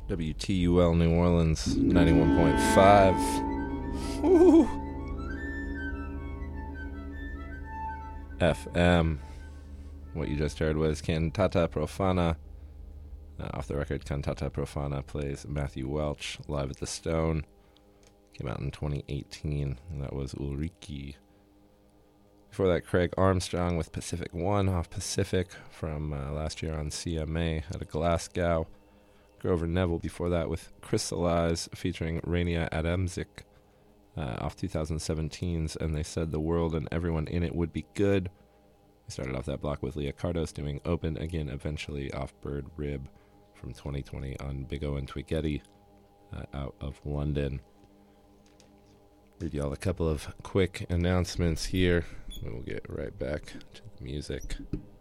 WTUL New Orleans 91.5. Woo. FM. What you just heard was Cantata Profana. Off the record, Cantata Profana plays Matthew Welch live at the Stone. Came out in 2018, and that was Ulriki. Before that, Craig Armstrong with Pacific One off Pacific from last year on CMA at a Glasgow. Grover Neville before that with Crystallize featuring Rania Adamczyk off 2017's And They Said the World and Everyone in It Would Be Good. We started off that block with Leah Cardos doing Open Again Eventually off Bird Rib from 2020 on Big O and Twiggetti out of London. Read y'all a couple of quick announcements here, and we'll get right back to the music.